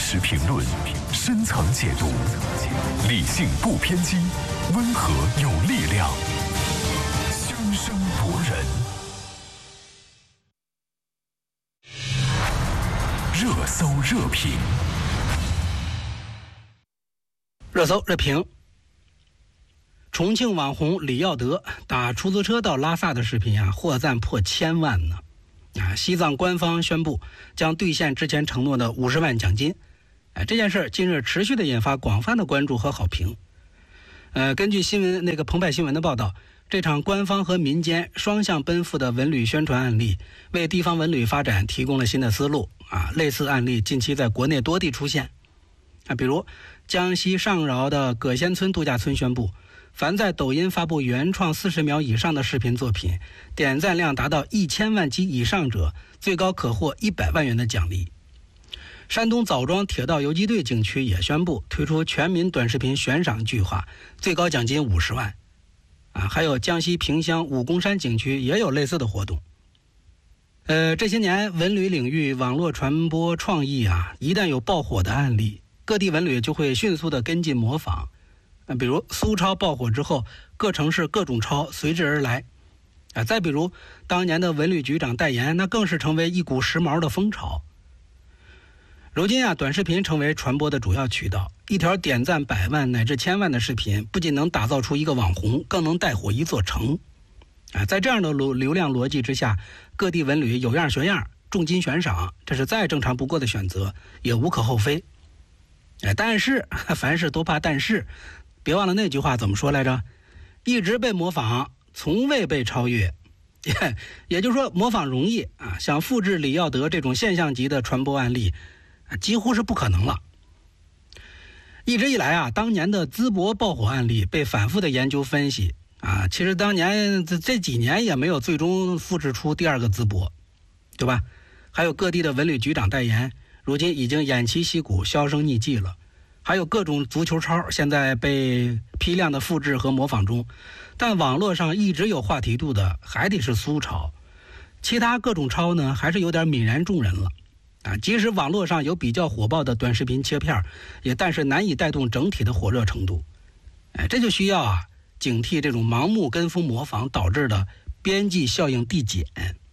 实评论，深层解读，理性不偏激，温和有力量，熵声夺人。热搜热评， 热搜热评。重庆网红李耀德打出租车到拉萨的视频获赞破1000万呢。西藏官方宣布将兑现之前承诺的50万奖金。这件事近日持续的引发广泛的关注和好评。根据澎湃新闻的报道，这场官方和民间双向奔赴的文旅宣传案例，为地方文旅发展提供了新的思路。类似案例近期在国内多地出现。比如江西上饶的葛仙村度假村宣布，凡在抖音发布原创40秒以上的视频作品，点赞量达到1000万级以上者，最高可获100万元的奖励。山东枣庄铁道游击队景区也宣布推出全民短视频悬赏计划，最高奖金50万。还有江西萍乡武功山景区也有类似的活动。这些年文旅领域网络传播创意一旦有爆火的案例，各地文旅就会迅速的跟进模仿。比如苏超爆火之后，各城市各种超随之而来。再比如当年的文旅局长代言，那更是成为一股时髦的风潮。如今短视频成为传播的主要渠道，一条点赞100万乃至1000万的视频，不仅能打造出一个网红，更能带火一座城。在这样的流量逻辑之下，各地文旅有样学样，重金悬赏，这是再正常不过的选择，也无可厚非。但是凡事都怕但是，别忘了那句话怎么说来着？一直被模仿，从未被超越。也就是说，模仿容易想复制李耀德这种现象级的传播案例，几乎是不可能了。一直以来当年的淄博爆火案例被反复的研究分析其实当年这几年也没有最终复制出第二个淄博，对吧？还有各地的文旅局长代言，如今已经偃旗息鼓，销声匿迹了。还有各种足球超现在被批量的复制和模仿中，但网络上一直有话题度的还得是苏超，其他各种超呢还是有点泯然众人了。即使网络上有比较火爆的短视频切片，但是难以带动整体的火热程度。这就需要警惕这种盲目跟风模仿导致的边际效应递减。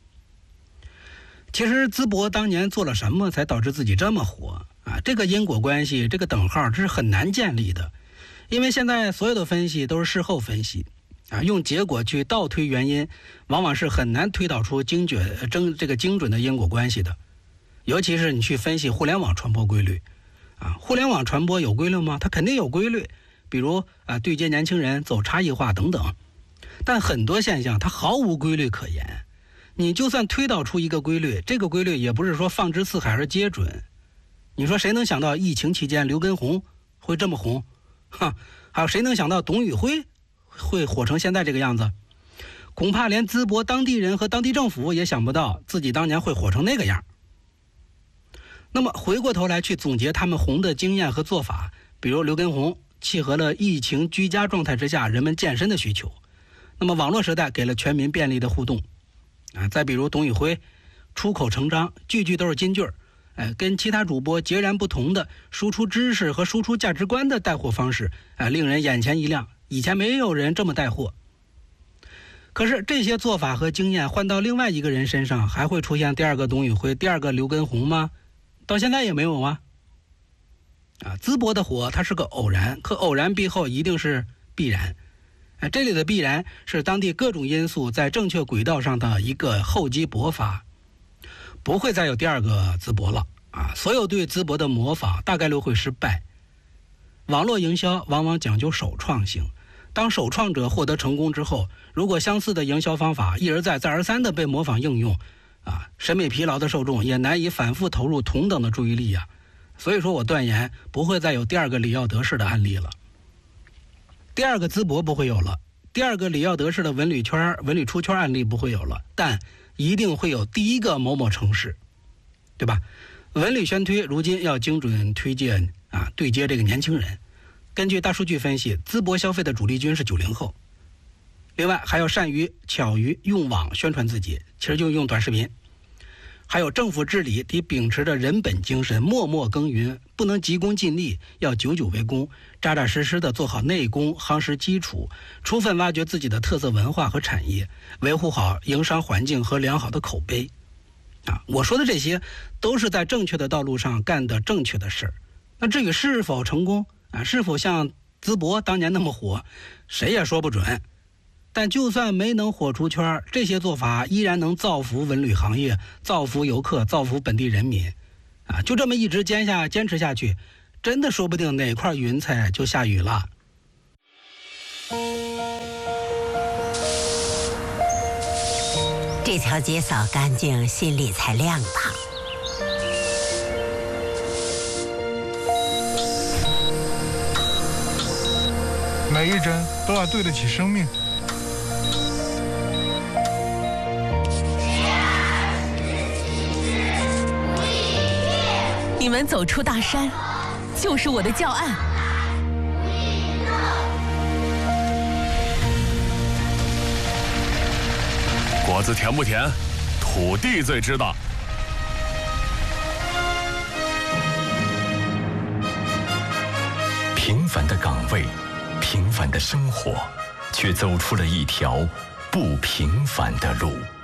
其实淄博当年做了什么才导致自己这么火这个因果关系，这个等号，这是很难建立的。因为现在所有的分析都是事后分析用结果去倒推原因，往往是很难推导出精准的因果关系的。尤其是你去分析互联网传播规律互联网传播有规律吗？它肯定有规律，比如对接年轻人，走差异化等等。但很多现象它毫无规律可言，你就算推导出一个规律，这个规律也不是说放之四海而皆准。你说谁能想到疫情期间刘畊宏会这么红？还有谁能想到董宇辉会火成现在这个样子？恐怕连淄博当地人和当地政府也想不到自己当年会火成那个样。那么回过头来去总结他们红的经验和做法，比如刘畊宏契合了疫情居家状态之下人们健身的需求，那么网络时代给了全民便利的互动再比如董宇辉出口成章，句句都是金句跟其他主播截然不同的输出知识和输出价值观的带货方式令人眼前一亮，以前没有人这么带货。可是这些做法和经验换到另外一个人身上，还会出现第二个董宇辉，第二个刘畊宏吗？到现在也没有淄博的火它是个偶然，可偶然背后一定是必然这里的必然是当地各种因素在正确轨道上的一个厚积薄发，不会再有第二个淄博了所有对淄博的模仿大概率会失败。网络营销往往讲究首创性，当首创者获得成功之后，如果相似的营销方法一而再再而三的被模仿应用审美疲劳的受众也难以反复投入同等的注意力所以说我断言不会再有第二个李耀德式的案例了，第二个淄博不会有了，第二个李耀德式的文旅出圈案例不会有了，但一定会有第一个某某城市，对吧？文旅宣推如今要精准推荐对接这个年轻人。根据大数据分析，淄博消费的主力军是90后，另外还要善于巧于用网宣传自己，其实就用短视频。 还有政府治理得秉持着人本精神，默默耕耘，不能急功近利，要久久为功，扎扎实实的做好内功，夯实基础，充分挖掘自己的特色文化和产业，维护好营商环境和良好的口碑。我说的这些都是在正确的道路上干的正确的事儿。那至于是否成功是否像淄博当年那么火，谁也说不准。但就算没能火出圈，这些做法依然能造福文旅行业，造福游客，造福本地人民。就这么一直坚持下去，真的说不定哪块云彩就下雨了。 这条街扫干净，心里才亮堂。 每一针都要对得起生命。 你们走出大山，就是我的教案。 果子甜不甜？土地最知道。平凡的岗位，平凡的生活，却走出了一条不平凡的路。